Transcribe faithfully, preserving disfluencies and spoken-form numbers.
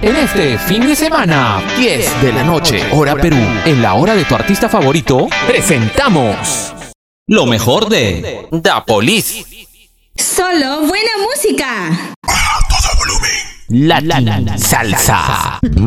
En este fin de semana, diez de la noche, hora Perú, en la hora de tu artista favorito, presentamos lo mejor de Da Police. Solo buena música. Latin Salsa.